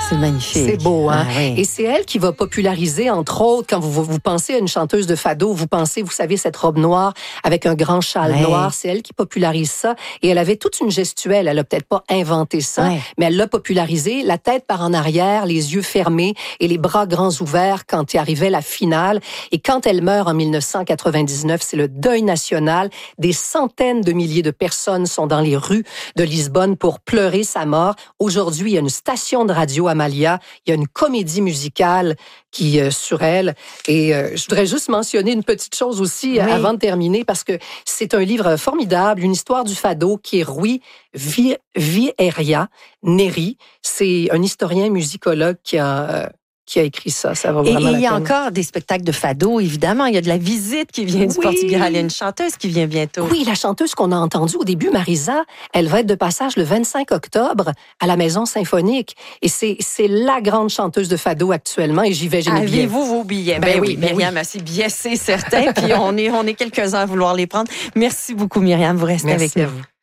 C'est magnifique. C'est beau, hein? Ah, oui. Et c'est elle qui va populariser, entre autres, quand vous pensez à une chanteuse de fado, vous pensez, vous savez, cette robe noire avec un grand châle noir. C'est elle qui popularise ça. Et elle avait toute une gestuelle. Elle a peut-être pas inventé ça, mais elle l'a popularisé. La tête par en arrière, les yeux fermés et les bras grands ouverts quand il arrivait la finale. Et quand elle meurt en 1999, c'est le deuil national. Des centaines de milliers de personnes sont dans les rues de Lisbonne pour pleurer sa mort. Aujourd'hui, il y a une station de radio Amalia, il y a une comédie musicale qui sur elle. Et je voudrais juste mentionner une petite chose aussi avant de terminer, parce que c'est un livre formidable, une histoire du fado qui est Rui Vieira Neri. C'est un historien musicologue qui a écrit ça. Ça va vraiment la peine. Et il y a encore des spectacles de fado, évidemment. Il y a de la visite qui vient du Portugal. Il y a une chanteuse qui vient bientôt. Oui, la chanteuse qu'on a entendue au début, Marisa, elle va être de passage le 25 octobre à la Maison Symphonique. Et c'est la grande chanteuse de fado actuellement. Et j'y vais, j'ai mes billets. Avez-vous vos billets? Ben oui, Myriam a ses billets, c'est certain. Puis on est quelques-uns à vouloir les prendre. Merci beaucoup, Myriam. Vous restez avec nous. Merci à vous.